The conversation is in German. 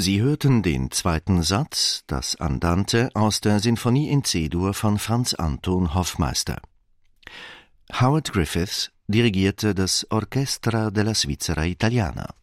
Sie hörten den zweiten Satz, das Andante, aus der Sinfonie in C-Dur von Franz Anton Hoffmeister. Howard Griffiths dirigierte das Orchestra della Svizzera Italiana.